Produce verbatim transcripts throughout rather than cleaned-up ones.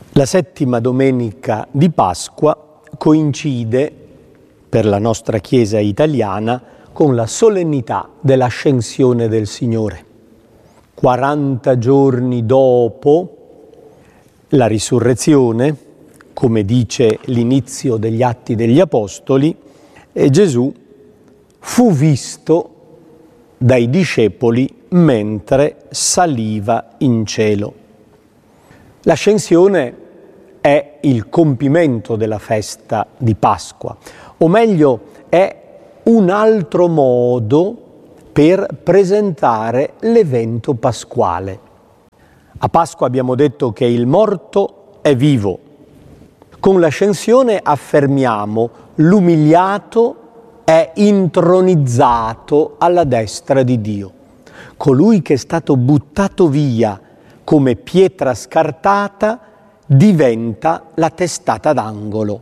La settima domenica di Pasqua coincide, per la nostra Chiesa italiana, con la solennità dell'ascensione del Signore. quaranta giorni dopo la risurrezione, come dice l'inizio degli Atti degli Apostoli, Gesù fu visto dai discepoli mentre saliva in cielo. L'ascensione è il compimento della festa di Pasqua, o meglio è un altro modo per presentare l'evento pasquale. A Pasqua abbiamo detto che il morto è vivo. Con l'ascensione affermiamo l'umiliato è intronizzato alla destra di Dio. Colui che è stato buttato via come pietra scartata diventa la testata d'angolo.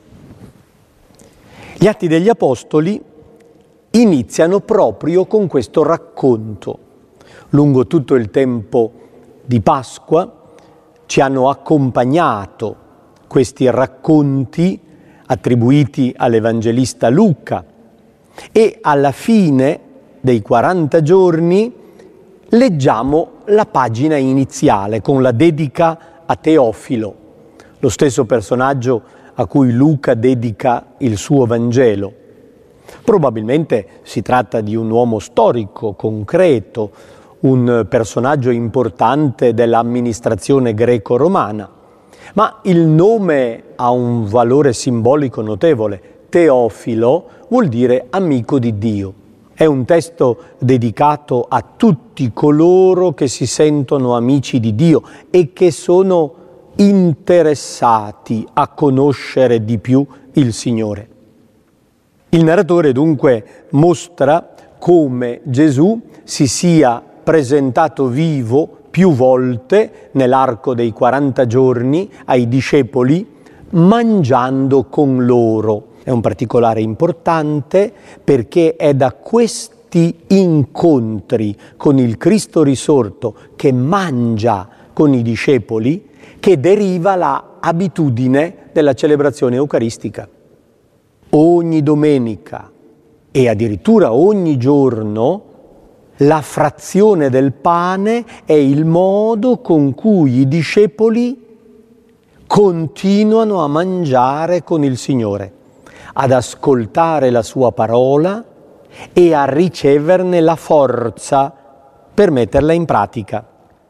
Gli Atti degli Apostoli iniziano proprio con questo racconto. Lungo tutto il tempo di Pasqua ci hanno accompagnato questi racconti attribuiti all'Evangelista Luca e alla fine dei quaranta giorni leggiamo la pagina iniziale con la dedica a Teofilo, lo stesso personaggio a cui Luca dedica il suo Vangelo. Probabilmente si tratta di un uomo storico, concreto, un personaggio importante dell'amministrazione greco-romana, ma il nome ha un valore simbolico notevole. Teofilo vuol dire amico di Dio. È un testo dedicato a tutti coloro che si sentono amici di Dio e che sono interessati a conoscere di più il Signore. Il narratore dunque mostra come Gesù si sia presentato vivo più volte nell'arco dei quaranta giorni ai discepoli, mangiando con loro. È un particolare importante perché è da questi incontri con il Cristo risorto che mangia con i discepoli che deriva la abitudine della celebrazione eucaristica. Ogni domenica e addirittura ogni giorno la frazione del pane è il modo con cui i discepoli continuano a mangiare con il Signore, ad ascoltare la sua parola e a riceverne la forza per metterla in pratica.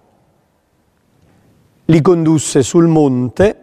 Li condusse sul monte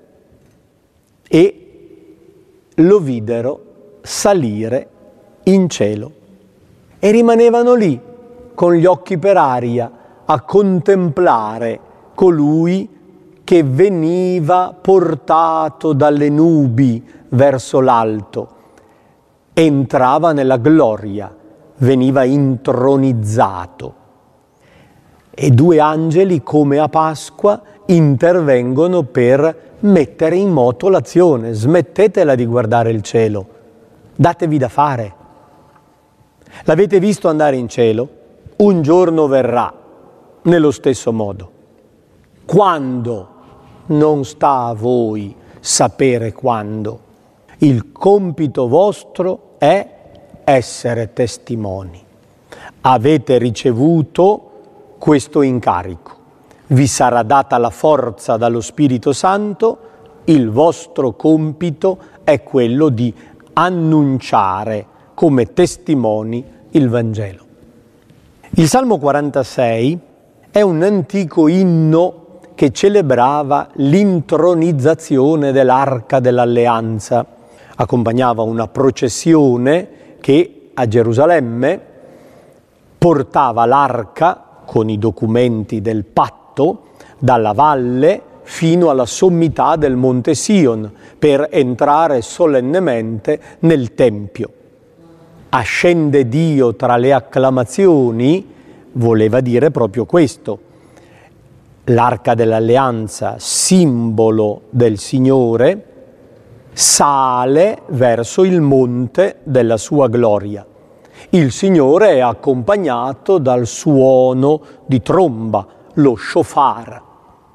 e lo videro salire in cielo e rimanevano lì con gli occhi per aria a contemplare colui che veniva portato dalle nubi verso l'alto, entrava nella gloria, veniva intronizzato. E due angeli, come a Pasqua, intervengono per mettere in moto l'azione. Smettetela di guardare il cielo, datevi da fare. L'avete visto andare in cielo? Un giorno verrà nello stesso modo. Quando? Non sta a voi sapere quando. Il compito vostro è essere testimoni. Avete ricevuto questo incarico. Vi sarà data la forza dallo Spirito Santo, il vostro compito è quello di annunciare come testimoni il Vangelo. Il Salmo quarantasei è un antico inno che celebrava l'intronizzazione dell'Arca dell'Alleanza. Accompagnava una processione che a Gerusalemme portava l'arca con i documenti del patto dalla valle fino alla sommità del Monte Sion per entrare solennemente nel Tempio. Ascende Dio tra le acclamazioni voleva dire proprio questo. L'arca dell'alleanza, simbolo del Signore, sale verso il monte della sua gloria. Il Signore è accompagnato dal suono di tromba, lo shofar.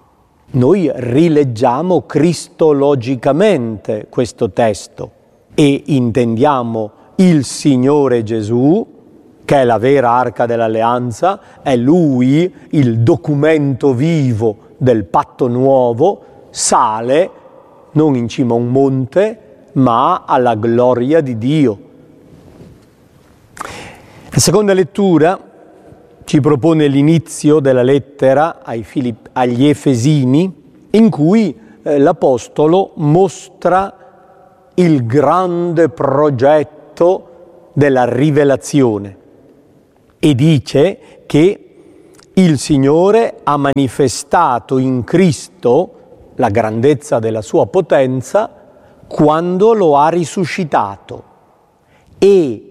Noi rileggiamo cristologicamente questo testo e intendiamo il Signore Gesù, che è la vera arca dell'alleanza, è Lui il documento vivo del patto nuovo, sale non in cima a un monte, ma alla gloria di Dio. La seconda lettura ci propone l'inizio della lettera ai Filipp- agli Efesini, in cui eh, l'Apostolo mostra il grande progetto della rivelazione e dice che il Signore ha manifestato in Cristo la grandezza della sua potenza quando lo ha risuscitato e